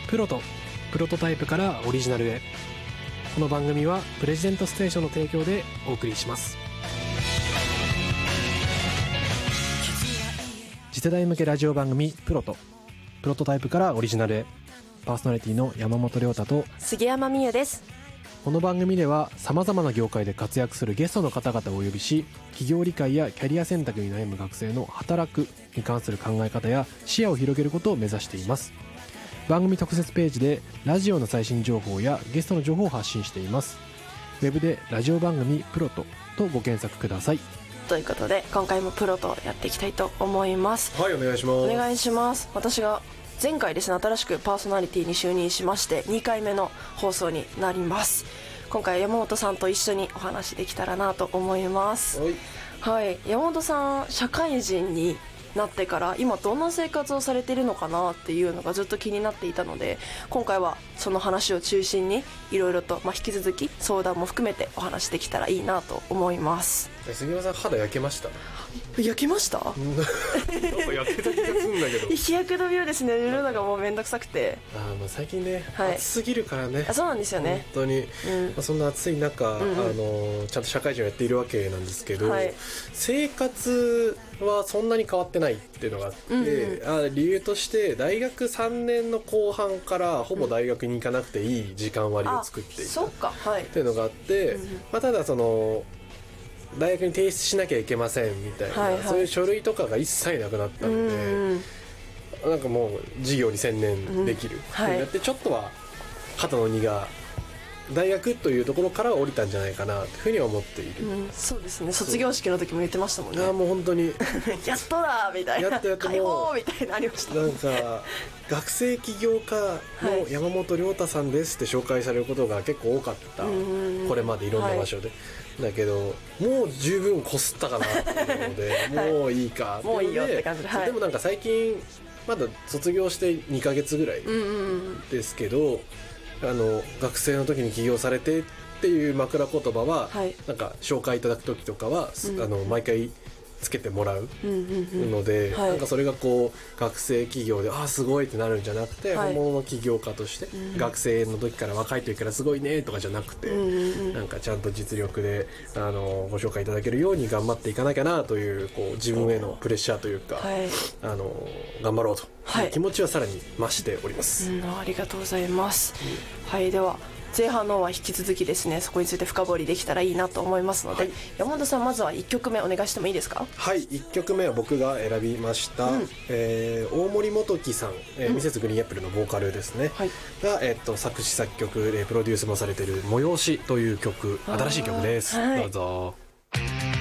プロトタイプからオリジナルへ。この番組はプレジデントステーションの提供でお送りします。次世代向けラジオ番組プロトタイプからオリジナルへ。パーソナリティの山本亮太と杉山美優です。 この番組ではさまざまな業界で活躍するゲストの方々をお呼びし、企業理解やキャリア選択に悩む学生の働くに関する考え方や視野を広げることを目指しています。番組特設ページでラジオの最新情報やゲストの情報を発信しています。ウェブでラジオ番組プロトとご検索ください。 ということで今回もプロトやっていきたいと思います。 はい、お願いします。 お願いします。私が前回ですね、新しくパーソナリティに就任しまして2回目の放送になります。今回山本さんと一緒にお話できたらなと思います。はい、山本さん社会人になってから今どんな生活をされているのかなっていうのがずっと気になっていたので、今回はその話を中心にいろいろと、引き続き相談も含めてお話できたらいいなと思います。 杉山さん肌焼けました？ 焼けました？ なんか焼けた気がするんだけど日焼け止めをですね塗るのがもうめんどくさくて、 最近ね、 はい、 暑すぎるからね。 そうなんですよね、 本当に、そんな暑い中、ちゃんと社会人をやっているわけなんですけど、はい、生活はそんなに変わってないっていうのがあって、理由として大学3年の後半からほぼ大学に行かなくていい時間割を作っていた、っていうのがあって、ただその大学に提出しなきゃいけませんみたいな、そういう書類とかが一切なくなったので、なんかもう授業に専念できるってなって、ちょっとは肩の荷が大学というところから降りたんじゃないかなというふうに思っている。 そうですね、卒業式の時も言ってましたもんね。 もう本当にやっとだみたいな、 やっと解放みたいなありました。 なんか学生起業家の山本亮太さんですって紹介されることが結構多かった、これまでいろんな場所で、だけどもう十分こすったかなと思うので、もういいかっていうので、 もういいよって感じで、 でもなんか最近まだ卒業して2ヶ月ぐらいですけど、学生の時に起業されてっていう枕言葉は、なんか紹介いただく時とかは、毎回つけてもらうので、なんかそれがこう学生起業ですごいってなるんじゃなくて、本物の起業家として、学生の時から若い時からすごいねとかじゃなくて、なんかちゃんと実力でご紹介いただけるように頑張っていかなきゃなという、こう自分へのプレッシャーというか、頑張ろうという気持ちはさらに増しております。 ありがとうございます。では前半のは引き続きですね、そこについて深掘りできたらいいなと思いますので、山本さんまずは1曲目お願いしてもいいですか？ はい、1曲目は僕が選びました、大森元樹さん、ミセスグリーンアップルのボーカルですね、が、作詞作曲でプロデュースもされている催しという曲、新しい曲です。どうぞ。